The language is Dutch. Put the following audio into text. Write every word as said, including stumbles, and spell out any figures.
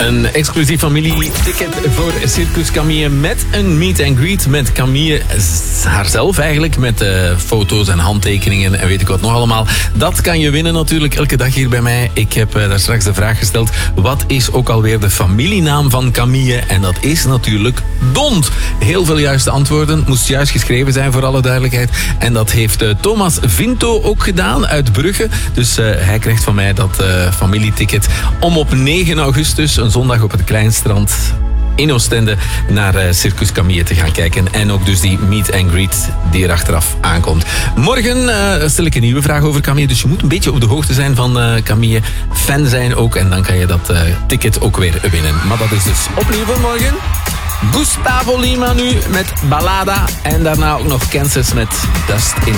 Een exclusief familieticket voor Circus Camille met een meet and greet met Camille haarzelf eigenlijk. Met uh, foto's en handtekeningen en weet ik wat nog allemaal. Dat kan je winnen natuurlijk elke dag hier bij mij. Ik heb uh, daar straks de vraag gesteld. Wat is ook alweer de familienaam van Camille? En dat is natuurlijk Dont. Heel veel juiste antwoorden. Moest juist geschreven zijn voor alle duidelijkheid. En dat heeft uh, Thomas Vinto ook gedaan uit Brugge. Dus uh, hij krijgt van mij dat uh, familieticket om op negen augustus, een zondag op het Kleinstrand in Oostende, naar uh, Circus Camille te gaan kijken. En ook dus die meet and greet die er achteraf aankomt. Morgen uh, stel ik een nieuwe vraag over Camille. Dus je moet een beetje op de hoogte zijn van uh, Camille. Fan zijn ook. En dan kan je dat uh, ticket ook weer winnen. Maar dat is dus opnieuw voor morgen. Gustavo Lima nu met Ballada. En daarna ook nog Kansas met Dust in